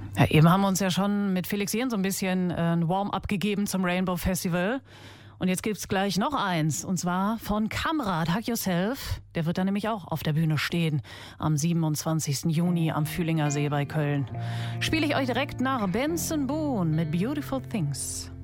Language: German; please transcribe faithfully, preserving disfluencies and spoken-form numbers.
Ja, eben haben wir uns ja schon mit Felix Jähn so ein bisschen äh, ein Warm-up gegeben zum Rainbow Festival. Und jetzt gibt's gleich noch eins, und zwar von Kamrat, Hug Yourself. Der wird da nämlich auch auf der Bühne stehen am siebenundzwanzigsten Juni am Fühlinger See bei Köln. Spiele ich euch direkt nach Benson Boone mit Beautiful Things.